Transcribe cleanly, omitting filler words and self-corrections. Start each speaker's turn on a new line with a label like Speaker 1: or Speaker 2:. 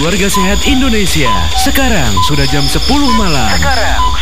Speaker 1: Keluarga Sehat Indonesia. Sekarang sudah jam 10 malam.